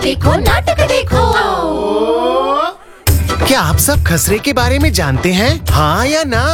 देखो नाटक देखो। क्या आप सब खसरे के बारे में जानते हैं? हाँ या ना?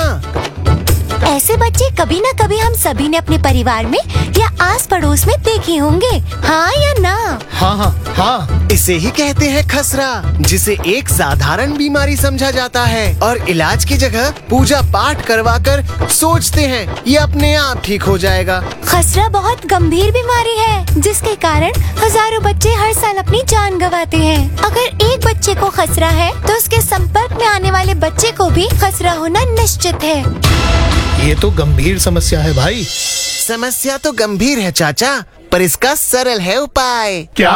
ऐसे बच्चे कभी न कभी हम सभी ने अपने परिवार में या आस पड़ोस में देखे होंगे, हाँ या ना? हाँ। इसे ही कहते हैं खसरा, जिसे एक साधारण बीमारी समझा जाता है और इलाज की जगह पूजा पाठ करवाकर सोचते हैं ये अपने आप ठीक हो जाएगा। खसरा बहुत गंभीर बीमारी है जिसके कारण हजारों बच्चे हर साल अपनी जान गंवाते हैं। अगर एक बच्चे को खसरा है तो उसके संपर्क में आने वाले बच्चे को भी खसरा होना निश्चित है। ये तो गंभीर समस्या है भाई। समस्या तो गंभीर है चाचा, पर इसका सरल है उपाय। क्या?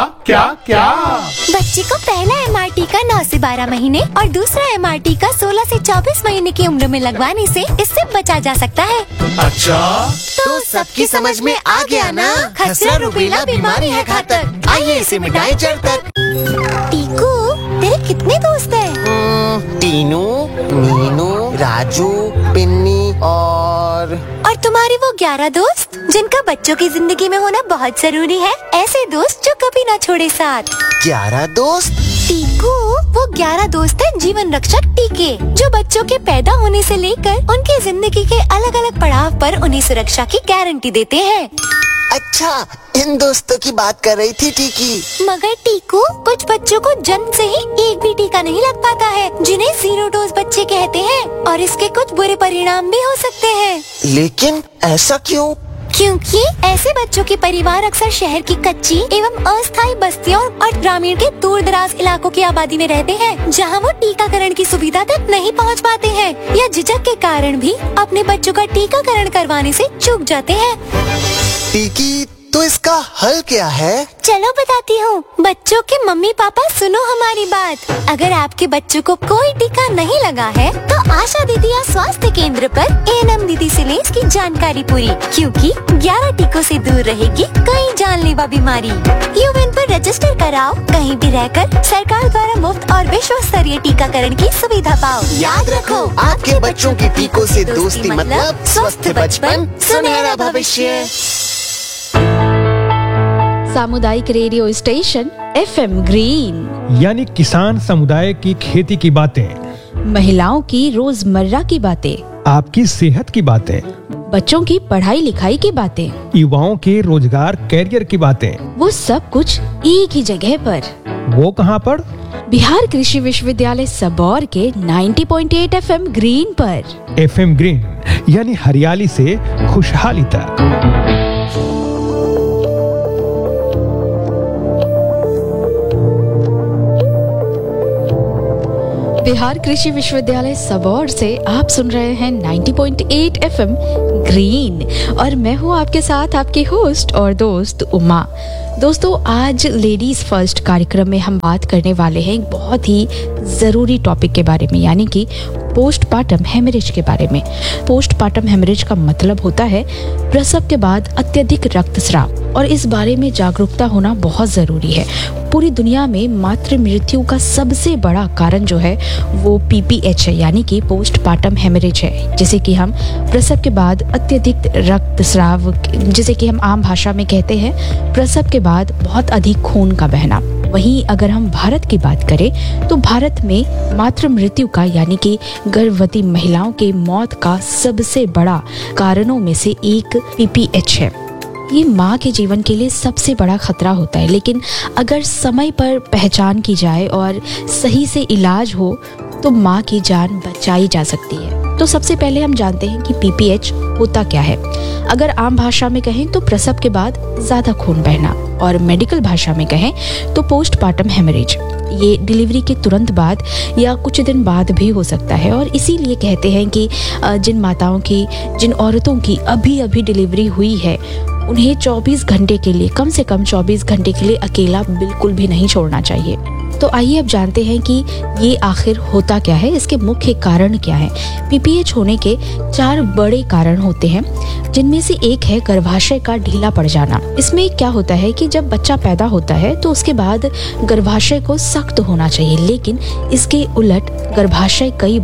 बच्चे को पहला MR टीका 9 से 12 महीने और दूसरा MR टीका 16 से 24 महीने की उम्र में लगवाने से इससे बचा जा सकता है। अच्छा, तो सबकी समझ में आ गया ना? खसरा रुबेला बीमारी है घातक, आइए इसे मिटाएं जड़ तक। टीकू, तेरे कितने दोस्त हैं? टीनू, मीनू, राजू, पिन्नी और तुम्हारी वो 11 दोस्त जिनका बच्चों की जिंदगी में होना बहुत जरूरी है। ऐसे दोस्त जो कभी ना छोड़े साथ। 11 दोस्त? टीकू, वो 11 दोस्त हैं जीवन रक्षक टीके, जो बच्चों के पैदा होने से लेकर उनकी जिंदगी के अलग अलग पड़ाव पर उन्हें सुरक्षा की गारंटी देते हैं। अच्छा, इन दोस्तों की बात कर रही थी टीकी। मगर टीकू, कुछ बच्चों को जन्म से ही एक भी टीका नहीं लग पाता है, जिन्हें 0 डोज बच्चे कहते हैं, और इसके कुछ बुरे परिणाम भी हो सकते हैं। लेकिन ऐसा क्यों? क्योंकि ऐसे बच्चों के परिवार अक्सर शहर की कच्ची एवं अस्थायी बस्तियों और ग्रामीण के दूर दराज इलाकों की आबादी में रहते हैं, जहां वो टीकाकरण की सुविधा तक नहीं पहुंच पाते हैं या झिझक के कारण भी अपने बच्चों का टीकाकरण करवाने से चूक जाते हैं। टीकी, तो इसका हल क्या है? चलो बताती हूँ। बच्चों के मम्मी पापा सुनो हमारी बात। अगर आपके बच्चों को कोई टीका नहीं लगा है तो आशा दीदी या स्वास्थ्य केंद्र पर ANM दीदी से लें इसकी जानकारी पूरी, क्योंकि 11 टीकों से दूर रहेगी कई जानलेवा बीमारी। यूएन पर रजिस्टर कराओ, कहीं भी रहकर सरकार द्वारा मुफ्त और विश्व स्तरीय टीकाकरण की सुविधा पाओ। याद रखो, आपके बच्चों की टीकों से दोस्ती मतलब स्वस्थ बचपन, सुनहरा भविष्य। सामुदायिक रेडियो स्टेशन FM ग्रीन, यानी किसान समुदाय की खेती की बातें, महिलाओं की रोजमर्रा की बातें, आपकी सेहत की बातें, बच्चों की पढ़ाई लिखाई की बातें, युवाओं के रोजगार कैरियर की बातें, वो सब कुछ एक ही जगह पर। वो कहाँ पर? बिहार कृषि विश्वविद्यालय सबौर के 90.8 FM ग्रीन पर। FM ग्रीन यानी हरियाली से खुशहाली तक। बिहार कृषि विश्वविद्यालय सबौर से आप सुन रहे हैं 90.8 FM ग्रीन, और मैं हूँ आपके साथ आपकी होस्ट और दोस्त उमा। दोस्तों, आज लेडीज फर्स्ट कार्यक्रम में हम बात करने वाले हैं एक बहुत ही ज़रूरी टॉपिक के बारे में, यानी कि पोस्टपार्टम हेमरेज के बारे में। पोस्टपार्टम हेमरेज का मतलब होता है प्रसव के बाद अत्यधिक रक्तस्राव, और इस बारे में जागरूकता होना बहुत ज़रूरी है। पूरी दुनिया में मातृ मृत्यु का सबसे बड़ा कारण जो है वो PPH है, यानी कि पोस्टपार्टम हेमरेज है, जिसे कि हम प्रसव के बाद अत्यधिक रक्तस्राव, जिसे कि हम आम भाषा में कहते हैं प्रसव के बाद बहुत अधिक खून का बहना। वहीं अगर हम भारत की बात करें तो भारत में मातृ मृत्यु का, यानी कि गर्भवती महिलाओं के मौत का सबसे बड़ा कारणों में से एक PPH है। ये माँ के जीवन के लिए सबसे बड़ा खतरा होता है, लेकिन अगर समय पर पहचान की जाए और सही से इलाज हो तो माँ की जान बचाई जा सकती है। तो सबसे पहले हम जानते हैं कि PPH होता क्या है। अगर आम भाषा में कहें तो प्रसव के बाद ज़्यादा खून बहना, और मेडिकल भाषा में कहें तो पोस्टपार्टम हेमरेज। ये डिलीवरी के तुरंत बाद या कुछ दिन बाद भी हो सकता है, और इसीलिए कहते हैं कि जिन औरतों की अभी डिलीवरी हुई है उन्हें 24 घंटे के लिए, कम से कम 24 घंटे के लिए अकेला बिल्कुल भी नहीं छोड़ना चाहिए। तो आइए अब जानते हैं कि ये आखिर होता क्या है, इसके मुख्य कारण क्या है। PPH होने के 4 बड़े कारण होते हैं, जिनमें से एक है गर्भाशय का ढीला पड़ जाना। इसमें क्या होता है कि जब बच्चा पैदा होता है तो उसके बाद गर्भाशय को सख्त होना चाहिए, लेकिन इसके उलट गर्भाशय कई बार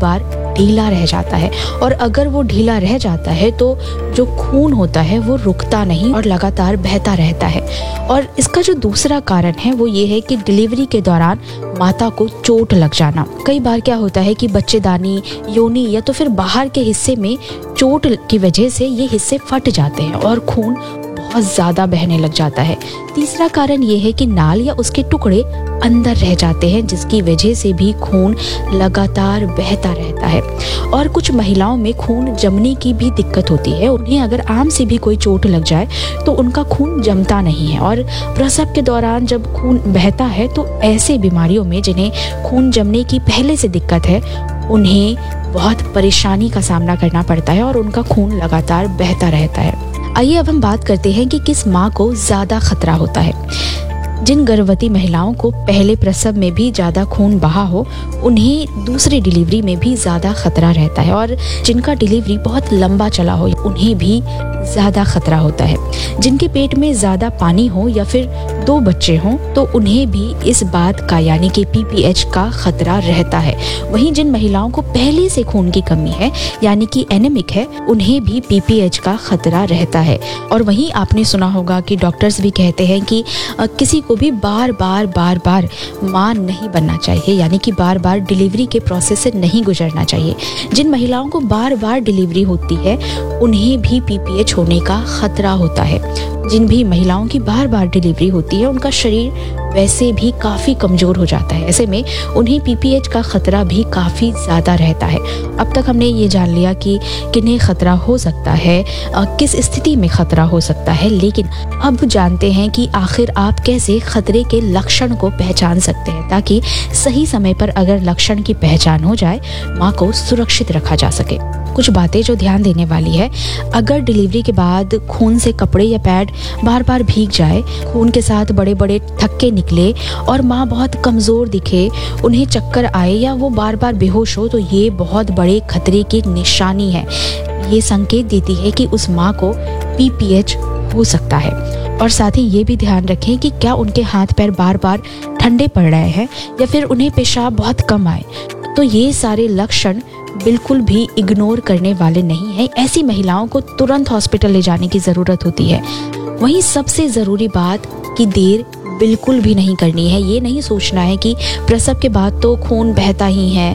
ढीला रह जाता है, और अगर वो ढीला रह जाता है तो जो खून होता है वो रुकता नहीं और लगातार बहता रहता है। और इसका जो दूसरा कारण है वो ये है कि डिलीवरी के दौरान माता को चोट लग जाना। कई बार क्या होता है कि बच्चेदानी, योनि या तो फिर बाहर के हिस्से में चोट की वजह से ये हिस्से फट जाते हैं और खून बहुत ज़्यादा बहने लग जाता है। तीसरा कारण ये है कि नाल या उसके टुकड़े अंदर रह जाते हैं, जिसकी वजह से भी खून लगातार बहता रहता है। और कुछ महिलाओं में खून जमने की भी दिक्कत होती है। उन्हें अगर आम से भी कोई चोट लग जाए तो उनका खून जमता नहीं है, और प्रसव के दौरान जब खून बहता है तो ऐसे बीमारियों में जिन्हें खून जमने की पहले से दिक्कत है उन्हें बहुत परेशानी का सामना करना पड़ता है और उनका खून लगातार बहता रहता है। आइए अब हम बात करते हैं कि किस माँ को ज़्यादा खतरा होता है। जिन गर्भवती महिलाओं को पहले प्रसव में भी ज़्यादा खून बहा हो उन्हें दूसरी डिलीवरी में भी ज़्यादा खतरा रहता है, और जिनका डिलीवरी बहुत लंबा चला हो उन्हें भी ज़्यादा खतरा होता है। जिनके पेट में ज़्यादा पानी हो या फिर 2 बच्चे हों तो उन्हें भी इस बात का यानी कि PPH का खतरा रहता है। वहीं जिन महिलाओं को पहले से खून की कमी है यानी कि एनीमिक है उन्हें भी PPH का खतरा रहता है। और वहीं आपने सुना होगा कि डॉक्टर्स भी कहते हैं कि किसी को भी बार बार मां नहीं बनना चाहिए, यानी कि बार बार डिलीवरी के प्रोसेस से नहीं गुजरना चाहिए। जिन महिलाओं को बार बार डिलीवरी होती है उन्हें भी PPH होने का खतरा होता है। जिन भी महिलाओं की बार बार डिलीवरी होती है उनका शरीर वैसे भी काफ़ी कमज़ोर हो जाता है, ऐसे में उन्हें PPH का खतरा भी काफ़ी ज़्यादा रहता है। अब तक हमने ये जान लिया कि किन्हें खतरा हो सकता है, किस स्थिति में खतरा हो सकता है, लेकिन अब जानते हैं कि आखिर आप कैसे खतरे के लक्षण को पहचान सकते हैं ताकि सही समय पर अगर लक्षण की पहचान हो जाए माँ को सुरक्षित रखा जा सके। कुछ बातें जो ध्यान देने वाली है, अगर डिलीवरी के बाद खून से कपड़े या पैड बार बार भीग जाए, खून के साथ बड़े बड़े थक्के निकले और माँ बहुत कमज़ोर दिखे, उन्हें चक्कर आए या वो बार बार बेहोश हो तो ये बहुत बड़े खतरे की निशानी है। ये संकेत देती है कि उस माँ को PPH हो सकता है। और साथ ही ये भी ध्यान रखें कि क्या उनके हाथ पैर बार बार ठंडे पड़ रहे हैं या फिर उन्हें पेशाब बहुत कम आए। तो ये सारे लक्षण बिल्कुल भी इग्नोर करने वाले नहीं हैं। ऐसी महिलाओं को तुरंत हॉस्पिटल ले जाने की ज़रूरत होती है। वहीं सबसे ज़रूरी बात कि देर बिल्कुल भी नहीं करनी है। ये नहीं सोचना है कि प्रसव के बाद तो खून बहता ही है,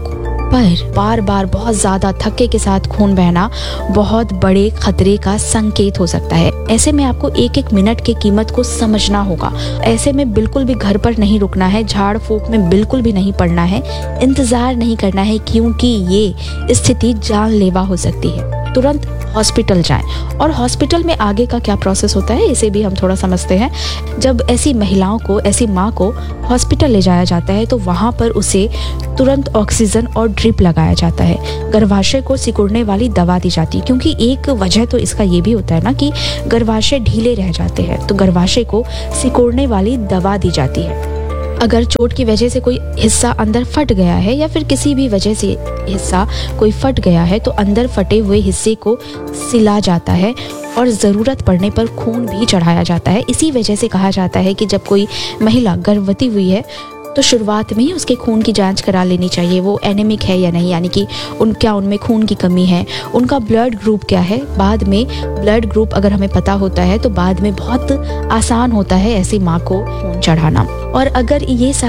पर बार बार बहुत ज़्यादा थक्के के साथ खून बहना बहुत बड़े खतरे का संकेत हो सकता है। ऐसे में आपको एक एक मिनट की कीमत को समझना होगा। ऐसे में बिल्कुल भी घर पर नहीं रुकना है, झाड़ फूंक में बिल्कुल भी नहीं पड़ना है, इंतज़ार नहीं करना है, क्योंकि ये स्थिति जानलेवा हो सकती है। तुरंत हॉस्पिटल जाएं। और हॉस्पिटल में आगे का क्या प्रोसेस होता है इसे भी हम थोड़ा समझते हैं। जब ऐसी महिलाओं को, ऐसी माँ को हॉस्पिटल ले जाया जाता है तो वहाँ पर उसे तुरंत ऑक्सीजन और ड्रिप लगाया जाता है। गर्भाशय को सिकुड़ने वाली दवा दी जाती है, क्योंकि एक वजह तो इसका ये भी होता है ना कि गर्भाशय ढीले रह जाते हैं, तो गर्भाशय को सिकुड़ने वाली दवा दी जाती है। अगर चोट की वजह से कोई हिस्सा अंदर फट गया है या फिर किसी भी वजह से हिस्सा कोई फट गया है तो अंदर फटे हुए हिस्से को सिला जाता है और ज़रूरत पड़ने पर खून भी चढ़ाया जाता है। इसी वजह से कहा जाता है कि जब कोई महिला गर्भवती हुई है तो शुरुआत में ही उसके खून की जांच करा लेनी चाहिए, वो एनीमिक है या नहीं, यानी कि क्या उनमें खून की कमी है, उनका ब्लड ग्रुप क्या है। बाद में ब्लड ग्रुप अगर हमें पता होता है तो बाद में बहुत आसान होता है ऐसी माँ को खून चढ़ाना। और अगर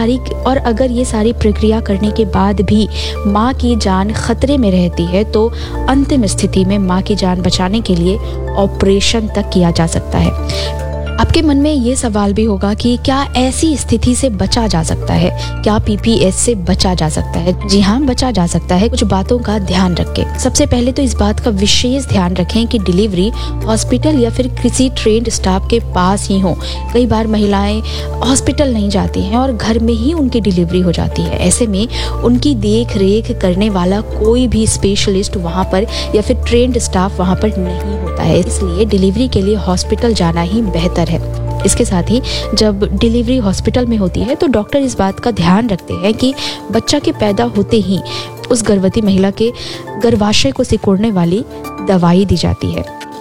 ये सारी प्रक्रिया करने के बाद भी माँ की जान खतरे में रहती है तो अंतिम स्थिति में माँ की जान बचाने के लिए ऑपरेशन तक किया जा सकता है। आपके मन में ये सवाल भी होगा कि क्या ऐसी स्थिति से बचा जा सकता है, क्या PPH से बचा जा सकता है? जी हाँ, बचा जा सकता है, कुछ बातों का ध्यान रख के। सबसे पहले तो इस बात का विशेष ध्यान रखें कि डिलीवरी हॉस्पिटल या फिर किसी ट्रेन्ड स्टाफ के पास ही हो। कई बार महिलाएं हॉस्पिटल नहीं जाती हैं और घर में ही उनकी डिलीवरी हो जाती है। ऐसे में उनकी देख रेख करने वाला कोई भी स्पेशलिस्ट वहाँ पर या फिर ट्रेन्ड स्टाफ वहाँ पर नहीं होता है, इसलिए डिलीवरी के लिए हॉस्पिटल जाना ही बेहतर है। इसके साथ ही जब डिलीवरी हॉस्पिटल में होती है तो डॉक्टर इस बात का ध्यान रखते हैं कि बच्चा के पैदा होते ही उस गर्भवती महिला के गर्भाशय को सिकोड़ने वाली दवाई दी जाती है।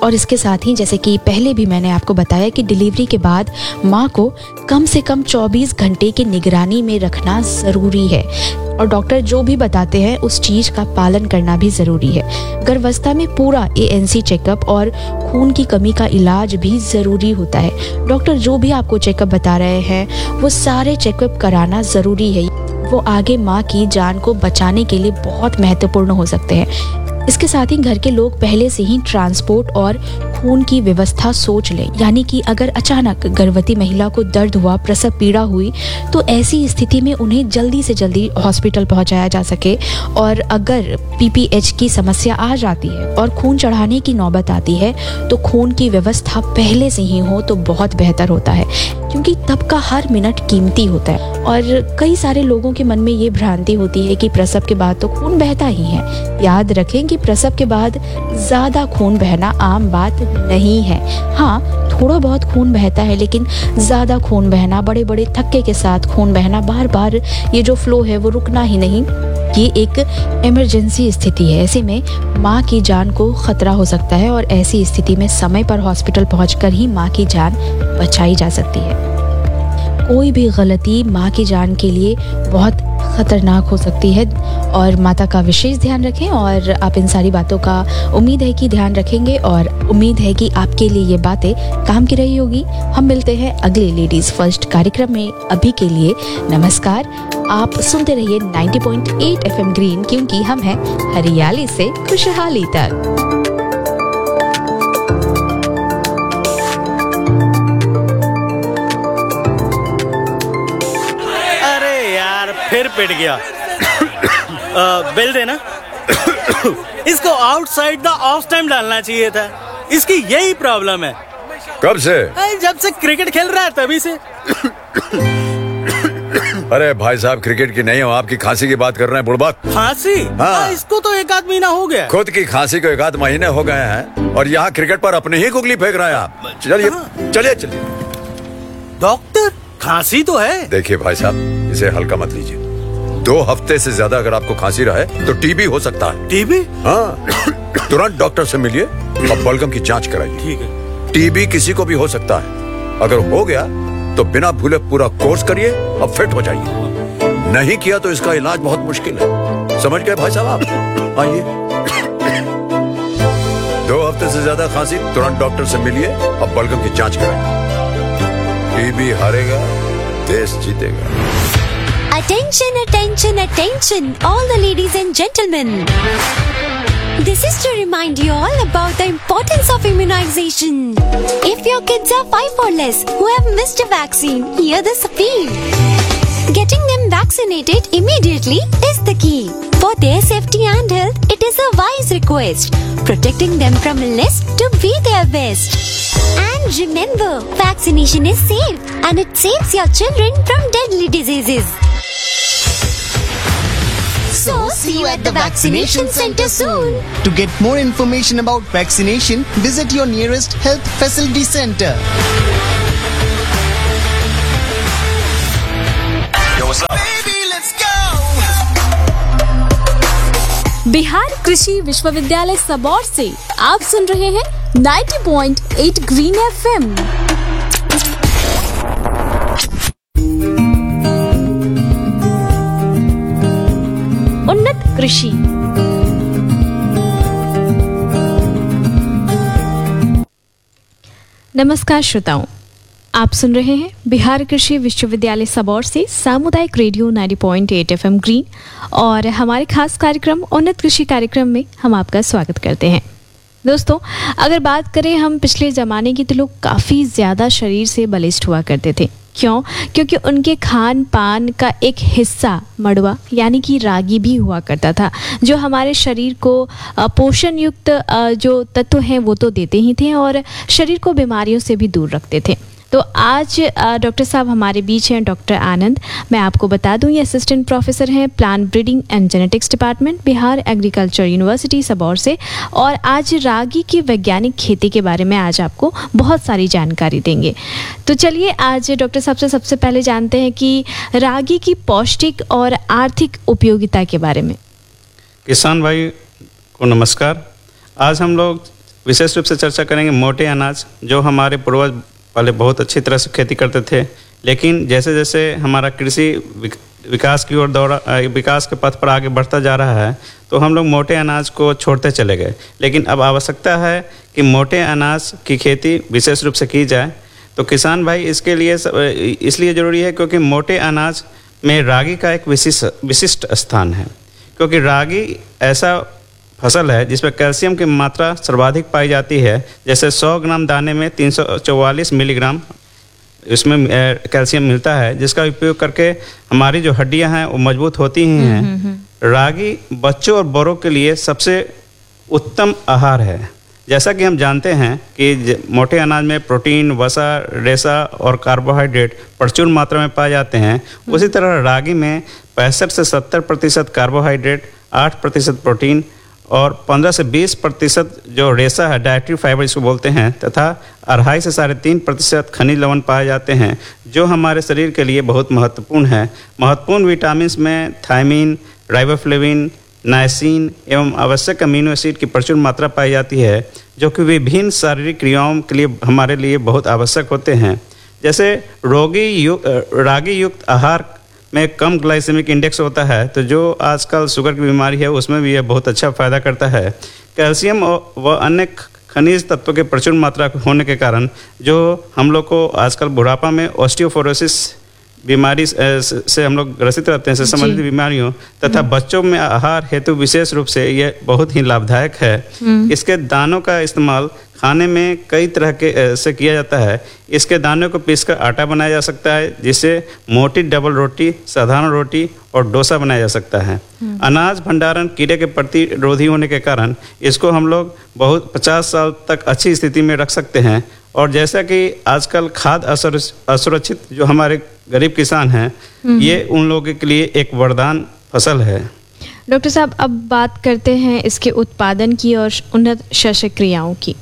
और इसके साथ ही जैसे कि पहले भी मैंने आपको बताया कि डिलीवरी के बाद माँ को कम से कम 24 घंटे की निगरानी में रखना ज़रूरी है और डॉक्टर जो भी बताते हैं उस चीज़ का पालन करना भी ज़रूरी है। गर्भावस्था में पूरा ANC चेकअप और खून की कमी का इलाज भी ज़रूरी होता है। डॉक्टर जो भी आपको चेकअप बता रहे हैं वो सारे चेकअप कराना ज़रूरी है। वो आगे माँ की जान को बचाने के लिए बहुत महत्वपूर्ण हो सकते हैं। इसके साथ ही घर के लोग पहले से ही ट्रांसपोर्ट और खून की व्यवस्था सोच लें, यानी कि अगर अचानक गर्भवती महिला को दर्द हुआ, प्रसव पीड़ा हुई, तो ऐसी स्थिति में उन्हें जल्दी से जल्दी हॉस्पिटल पहुंचाया जा सके। और अगर PPH की समस्या आ जाती है और खून चढ़ाने की नौबत आती है तो खून की व्यवस्था पहले से ही हो तो बहुत बेहतर होता है, क्योंकि तब का हर मिनट कीमती होता है। और कई सारे लोगों के मन में ये भ्रांति होती है कि प्रसव के बाद तो खून बहता ही है। याद रखें कि प्रसव के बाद ज़्यादा खून बहना आम बात नहीं है। हाँ, थोड़ा बहुत खून बहता है, लेकिन ज़्यादा खून बहना, बड़े बड़े थक्के के साथ खून बहना, बार बार ये जो फ्लो है वो रुकना ही नहीं, ये एक इमरजेंसी स्थिति है। ऐसे में माँ की जान को खतरा हो सकता है और ऐसी स्थिति में समय पर हॉस्पिटल पहुंचकर ही माँ की जान बचाई जा सकती है। कोई भी गलती माँ की जान के लिए बहुत खतरनाक हो सकती है और माता का विशेष ध्यान रखें। और आप इन सारी बातों का उम्मीद है कि ध्यान रखेंगे और उम्मीद है कि आपके लिए ये बातें काम की रही होगी। हम मिलते हैं अगले लेडीज फर्स्ट कार्यक्रम में। अभी के लिए नमस्कार। आप सुनते रहिए 90.8 FM ग्रीन, क्योंकि हम हैं हरियाली से खुशहाली तक। फिर पिट गया। बिल देना। इसको आउटसाइड द ऑफ टाइम डालना चाहिए था। इसकी यही प्रॉब्लम है। कब से? जब से क्रिकेट खेल रहा है तभी से। अरे भाई साहब, क्रिकेट की नहीं हो, आपकी खांसी की बात कर रहे हैं बुड़बक। खांसी? हाँ। इसको तो 1 महीना हो गया। खुद की खांसी को 1 महीने हो गए हैं और यहाँ क्रिकेट पर अपने ही गुगली फेंक रहे हैं आप। चलिए चलिए चलिए। डॉक्टर, खांसी तो है। देखिए भाई साहब, इसे हल्का मत लीजिए। 2 हफ्ते से ज्यादा अगर आपको खांसी रहे तो टीबी हो सकता है। टीबी? हाँ, तुरंत डॉक्टर से मिलिए और बलगम की जांच कराइए। ठीक है। टीबी किसी को भी हो सकता है। अगर हो गया तो बिना भूले पूरा कोर्स करिए और फिट हो जाइए। नहीं किया तो इसका इलाज बहुत मुश्किल है। समझ गए भाई साहब आप? आइए। 2 हफ्ते से ज्यादा खांसी, तुरंत डॉक्टर से मिलिए और बलगम की जांच कराइए। टीबी हारेगा, देश जीतेगा। Attention, attention, attention, all the ladies and gentlemen. This is to remind you all about the importance of immunization. If your kids are 5 or less who have missed a vaccine, hear this appeal. Getting them vaccinated immediately is the key. For their safety and health, it is a wise request. Protecting them from illness to be their best. And remember, vaccination is safe and it saves your children from deadly diseases. So, see you at the vaccination center soon. To get more information about vaccination, visit your nearest health facility center. Yo, what's up? Baby, let's go. Bihar कृषि विश्वविद्यालय सबौर से आप सुन रहे हैं 90.8 green FM। उन्नत कृषि। नमस्कार श्रोताओं, आप सुन रहे हैं बिहार कृषि विश्वविद्यालय सबौर से सामुदायिक रेडियो 90.8 FM ग्रीन और हमारे खास कार्यक्रम उन्नत कृषि कार्यक्रम में हम आपका स्वागत करते हैं। दोस्तों, अगर बात करें हम पिछले ज़माने की, तो लोग काफ़ी ज़्यादा शरीर से बलिष्ठ हुआ करते थे। क्यों? क्योंकि उनके खान पान का एक हिस्सा मड़वा यानी कि रागी भी हुआ करता था, जो हमारे शरीर को पोषण युक्त जो तत्व हैं वो तो देते ही थे और शरीर को बीमारियों से भी दूर रखते थे। तो आज डॉक्टर साहब हमारे बीच हैं, डॉक्टर आनंद। मैं आपको बता दूं, ये असिस्टेंट प्रोफेसर हैं plant breeding and genetics department, Bihar agriculture university Sabour से, और आज रागी की वैज्ञानिक खेती के बारे में आज आपको बहुत सारी जानकारी देंगे। तो चलिए आज डॉक्टर साहब से सबसे पहले जानते हैं कि रागी की पौष्टिक और आर्थिक उपयोगिता के बारे में। किसान भाई को नमस्कार। आज हम लोग विशेष रूप से चर्चा करेंगे मोटे अनाज, जो हमारे पूर्वज पहले बहुत अच्छी तरह से खेती करते थे, लेकिन जैसे जैसे हमारा कृषि विकास की ओर विकास के पथ पर आगे बढ़ता जा रहा है, तो हम लोग मोटे अनाज को छोड़ते चले गए। लेकिन अब आवश्यकता है कि मोटे अनाज की खेती विशेष रूप से की जाए। तो किसान भाई इसके लिए इसलिए ज़रूरी है क्योंकि मोटे अनाज में रागी का एक विशिष्ट स्थान है, क्योंकि रागी ऐसा फसल है जिसमें कैल्शियम की मात्रा सर्वाधिक पाई जाती है। जैसे 100 ग्राम दाने में 344 मिलीग्राम इसमें कैल्शियम मिलता है, जिसका उपयोग करके हमारी जो हड्डियां हैं वो मजबूत होती ही हैं। रागी बच्चों और बड़ों के लिए सबसे उत्तम आहार है। जैसा कि हम जानते हैं कि मोटे अनाज में प्रोटीन, वसा, रेशा और कार्बोहाइड्रेट प्रचुर मात्रा में पाए जाते हैं, उसी तरह रागी में 65 से 70% कार्बोहाइड्रेट, 8% प्रोटीन और 15 से 20% जो रेशा है, डाइटरी फाइबर इसको बोलते हैं, तथा 2.5 से 3.5% खनिज लवण पाए जाते हैं, जो हमारे शरीर के लिए बहुत महत्वपूर्ण है। महत्वपूर्ण विटामिन में थायमीन, राइबोफ्लेविन, नाइसिन एवं आवश्यक अमीनो एसिड की प्रचुर मात्रा पाई जाती है, जो कि विभिन्न शारीरिक क्रियाओं के लिए हमारे लिए बहुत आवश्यक होते हैं। जैसे रागी युक्त आहार में कम ग्लाइसेमिक इंडेक्स होता है, तो जो आजकल शुगर की बीमारी है उसमें भी यह बहुत अच्छा फ़ायदा करता है। कैल्शियम व अन्य खनिज तत्वों के प्रचुर मात्रा होने के कारण जो हम लोग को आजकल बुढ़ापा में ऑस्टियोपोरोसिस बीमारी से हम लोग ग्रसित रहते हैं, से संबंधित बीमारियों, तथा बच्चों में आहार हेतु विशेष रूप से ये बहुत ही लाभदायक है। इसके दानों का इस्तेमाल खाने में कई तरह के से किया जाता है। इसके दानों को पीसकर आटा बनाया जा सकता है, जिससे मोटी डबल रोटी, साधारण रोटी और डोसा बनाया जा सकता है। अनाज भंडारण कीड़े के प्रतिरोधी होने के कारण इसको हम लोग बहुत 50 साल तक अच्छी स्थिति में रख सकते हैं। और जैसा कि आजकल खाद्य असुरक्षित जो हमारे गरीब किसान हैं, ये उन लोगों के लिए एक वरदान फसल है। डॉक्टर साहब, अब बात करते हैं इसके उत्पादन की और उन्नत शस्य क्रियाओं की।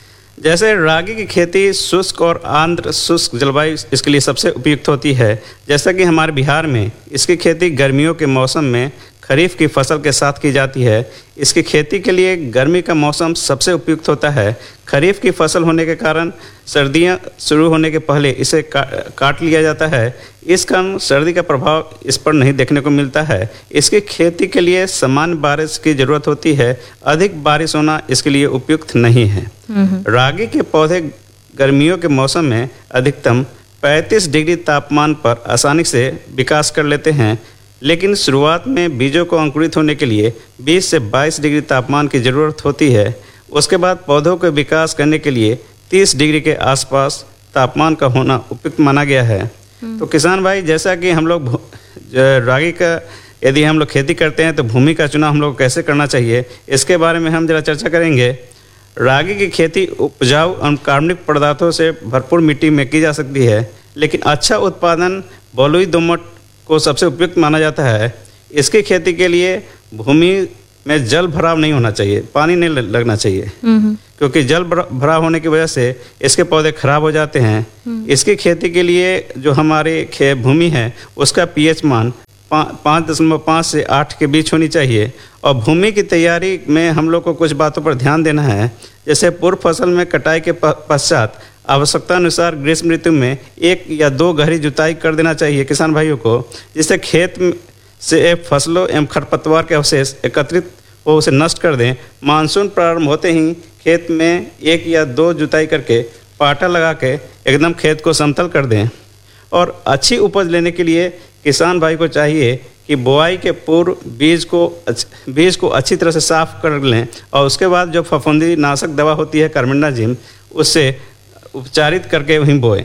जैसे रागी की खेती शुष्क और आर्द्र शुष्क जलवायु इसके लिए सबसे उपयुक्त होती है। जैसा कि हमारे बिहार में इसकी खेती गर्मियों के मौसम में खरीफ की फसल के साथ की जाती है। इसकी खेती के लिए गर्मी का मौसम सबसे उपयुक्त होता है। खरीफ की फसल होने के कारण सर्दियां शुरू होने के पहले इसे काट लिया जाता है। इस कारण सर्दी का प्रभाव इस पर नहीं देखने को मिलता है। इसकी खेती के लिए सामान्य बारिश की जरूरत होती है। अधिक बारिश होना इसके लिए उपयुक्त नहीं है। रागी के पौधे गर्मियों के मौसम में अधिकतम 35 डिग्री तापमान पर आसानी से विकास कर लेते हैं, लेकिन शुरुआत में बीजों को अंकुरित होने के लिए 20 से 22 डिग्री तापमान की ज़रूरत होती है। उसके बाद पौधों के विकास करने के लिए 30 डिग्री के आसपास तापमान का होना उपयुक्त माना गया है। तो किसान भाई, जैसा कि हम लोग रागी का यदि हम लोग खेती करते हैं तो भूमि का चुनाव हम लोग कैसे करना चाहिए, इसके बारे में हम जरा चर्चा करेंगे। रागी की खेती उपजाऊ और कार्बनिक पदार्थों से भरपूर मिट्टी में की जा सकती है, लेकिन अच्छा उत्पादन बलुई दोमट को सबसे उपयुक्त माना जाता है। इसकी खेती के लिए भूमि में जल भराव नहीं होना चाहिए, पानी नहीं लगना चाहिए, क्योंकि जल भराव होने की वजह से इसके पौधे खराब हो जाते हैं। इसकी खेती के लिए जो हमारी भूमि है उसका पीएच मान 5.5 से 8 के बीच होनी चाहिए। और भूमि की तैयारी में हम लोग को कुछ बातों पर ध्यान देना है। जैसे पूर्व फसल में कटाई के पश्चात आवश्यकता अनुसार ग्रीष्म ऋतु में 1 या 2 गहरी जुताई कर देना चाहिए किसान भाइयों को, जिससे खेत से फसलों एवं खरपतवार के अवशेष एकत्रित हो उसे नष्ट कर दें। मानसून प्रारंभ होते ही खेत में 1 या 2 जुताई करके पाटा लगा के एकदम खेत को समतल कर दें। और अच्छी उपज लेने के लिए किसान भाई को चाहिए कि बुआई के पूर्व बीज को अच्छी तरह से साफ कर लें, और उसके बाद जो फफूंदी नाशक दवा होती है कार्बेंडाजिम, उससे उपचारित करके वहीं बोएं।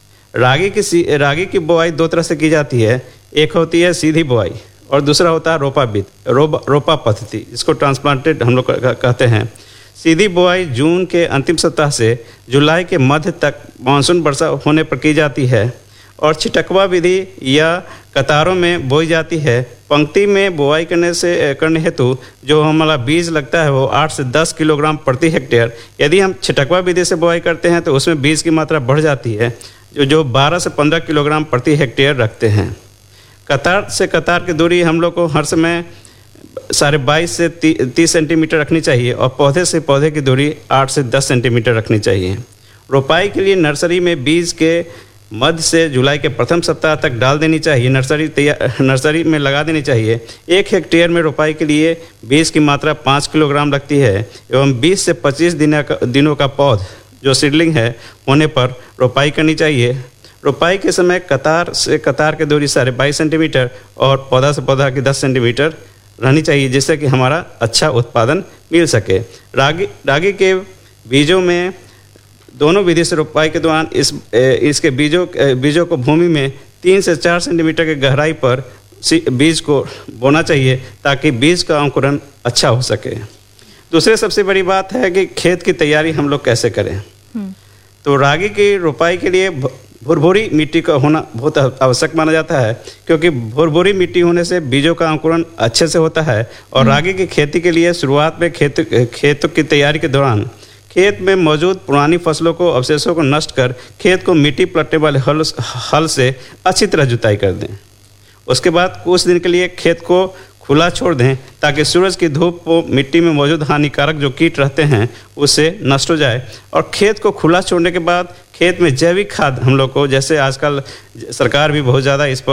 रागी की बुआई 2 तरह से की जाती है। एक होती है सीधी बुआई और दूसरा होता है रोपा पद्धति, जिसको ट्रांसप्लांटेड हम लोग कहते हैं। सीधी बुआई जून के अंतिम सप्ताह से जुलाई के मध्य तक मानसून वर्षा होने पर की जाती है, और छिटकवा विधि या कतारों में बोई जाती है। पंक्ति में बुआई करने हेतु जो हमारा बीज लगता है वो 8 से 10 किलोग्राम प्रति हेक्टेयर। यदि हम छिटकवा विधि से बुआई करते हैं तो उसमें बीज की मात्रा बढ़ जाती है, जो 12 से 15 किलोग्राम प्रति हेक्टेयर रखते हैं। कतार से कतार की दूरी हम लोग को हर समय 22.5 से 30 सेंटीमीटर रखनी चाहिए और पौधे से पौधे की दूरी 8 से 10 सेंटीमीटर रखनी चाहिए। रोपाई के लिए नर्सरी में बीज के मध्य से जुलाई के प्रथम सप्ताह तक डाल देनी चाहिए, नर्सरी में लगा देनी चाहिए। 1 हेक्टेयर में रोपाई के लिए बीज की मात्रा 5 किलोग्राम लगती है एवं 20 से 25 दिनों का पौध जो सीडलिंग है होने पर रोपाई करनी चाहिए। रोपाई के समय कतार से कतार की दूरी 22.5 सेंटीमीटर और पौधा से पौधा की 10 सेंटीमीटर रहनी चाहिए, जिससे कि हमारा अच्छा उत्पादन मिल सके। रागी के बीजों में दोनों विधि से रोपाई के दौरान इसके बीजों को भूमि में 3 से 4 सेंटीमीटर की गहराई पर बीज को बोना चाहिए ताकि बीज का अंकुरण अच्छा हो सके। दूसरी सबसे बड़ी बात है कि खेत की तैयारी हम लोग कैसे करें। तो रागी की रोपाई के लिए भुरभुरी मिट्टी का होना बहुत आवश्यक माना जाता है, क्योंकि भुरभुरी मिट्टी होने से बीजों का अंकुरण अच्छे से होता है। और रागी की खेती के लिए शुरुआत में खेतों की तैयारी के दौरान खेत में मौजूद पुरानी फसलों को अवशेषों को नष्ट कर खेत को मिट्टी पलटने वाले हल से अच्छी तरह जुताई कर दें। उसके बाद कुछ दिन के लिए खेत को खुला छोड़ दें ताकि सूरज की धूप को मिट्टी में मौजूद हानिकारक जो कीट रहते हैं उससे नष्ट हो जाए। और खेत को खुला छोड़ने के बाद खेत में जैविक खाद हम लोग को, जैसे आजकल सरकार भी बहुत ज़्यादा इस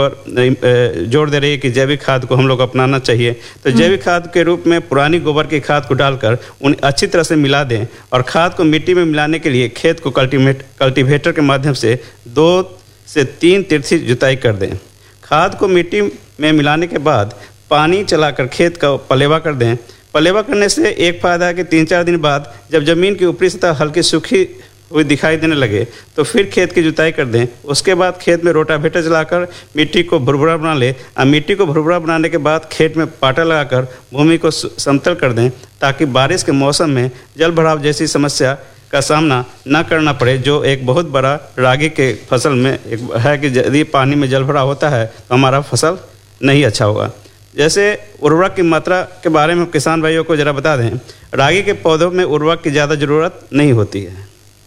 पर जोर दे रही है कि जैविक खाद को हम लोग अपनाना चाहिए, तो जैविक खाद के रूप में पुरानी गोबर की खाद को डालकर उन्हें अच्छी तरह से मिला दें। और खाद को मिट्टी में मिलाने के लिए खेत को कल्टीवेटर के माध्यम से 2 से 3 तिरछी जुताई कर दें। खाद को मिट्टी में मिलाने के बाद पानी चलाकर खेत का पलेवा कर दें। पलेवा करने से एक फ़ायदा है कि 3-4 दिन बाद जब ज़मीन की ऊपरी सतह हल्की सूखी हुई दिखाई देने लगे तो फिर खेत की जुताई कर दें। उसके बाद खेत में रोटावेटर चलाकर मिट्टी को भुरभुरा बना लें। और मिट्टी को भुरभुरा बनाने के बाद खेत में पाटा लगाकर भूमि को समतल कर दें ताकि बारिश के मौसम में जल भराव जैसी समस्या का सामना न करना पड़े, जो एक बहुत बड़ा रागी के फसल में एक है कि यदि पानी में जल भराव होता है तो हमारा फसल नहीं अच्छा होगा। जैसे उर्वरक की मात्रा के बारे में किसान भाइयों को ज़रा बता दें, रागी के पौधों में उर्वरक की ज़्यादा ज़रूरत नहीं होती है।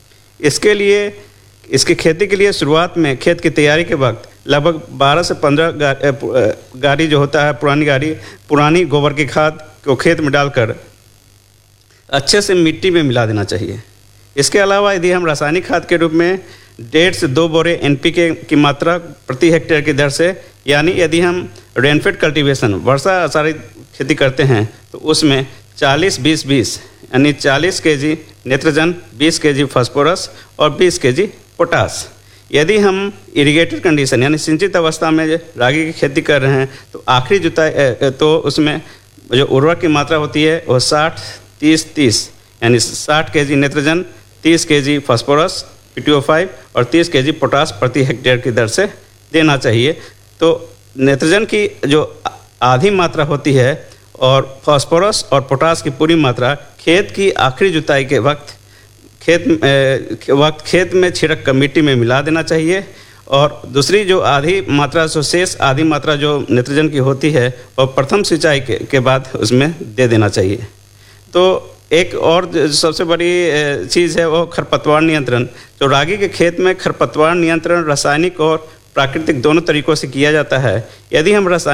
इसकी खेती के लिए शुरुआत में खेत की तैयारी के वक्त लगभग 12 से 15 गाड़ी जो होता है पुरानी गोबर की खाद को खेत में डालकर अच्छे से मिट्टी में मिला देना चाहिए। इसके अलावा यदि हम रासायनिक खाद के रूप में 1.5 से 2 बोरे NPK की मात्रा प्रति हेक्टेयर की दर से, यानी यदि हम रेनफेड कल्टीवेशन वर्षा आधारित खेती करते हैं तो उसमें 40-20-20 यानी 40 kg नेत्रजन, 20 kg फास्फोरस और 20 kg पोटास। यदि हम इरिगेटेड कंडीशन यानी सिंचित अवस्था में रागी की खेती कर रहे हैं तो आखिरी जुताई तो उसमें जो उर्वरक की मात्रा होती है वो 60-30-30 यानी 60 kg नेत्रजन, 30 kg फास्फोरस P2O5 और 30 kg पोटास प्रति हेक्टेयर की दर से देना चाहिए। तो नेत्रजन की जो आधी मात्रा होती है और फास्फोरस और पोटास की पूरी मात्रा खेत की आखिरी जुताई के वक्त खेत में छिड़क कर मिट्टी में मिला देना चाहिए। और दूसरी जो आधी मात्रा शेष आधी मात्रा जो नेत्रजन की होती है और प्रथम सिंचाई के बाद उसमें दे देना चाहिए। तो एक और सबसे बड़ी चीज़ है वो खरपतवार नियंत्रण। जो रागी के खेत में खरपतवार नियंत्रण रासायनिक और प्राकृतिक दोनों तरीकों से किया जाता है। यदि हम रासायनिक